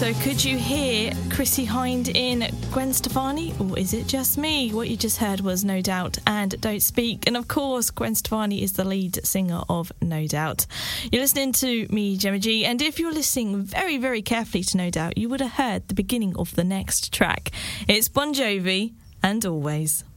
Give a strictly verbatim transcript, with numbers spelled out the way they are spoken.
So could you hear Chrissie Hynde in Gwen Stefani, or is it just me? What you just heard was No Doubt and Don't Speak. And of course, Gwen Stefani is the lead singer of No Doubt. You're listening to me, Gemma G, and if you're listening very, very carefully to No Doubt, you would have heard the beginning of the next track. It's Bon Jovi and Always.